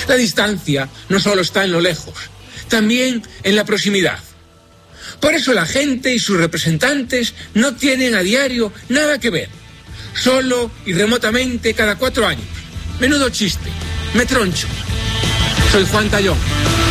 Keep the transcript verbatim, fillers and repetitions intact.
La distancia no solo está en lo lejos, también en la proximidad. Por eso la gente y sus representantes no tienen a diario nada que ver, solo y remotamente cada cuatro años. Menudo chiste, me troncho. Soy Juan Tallón.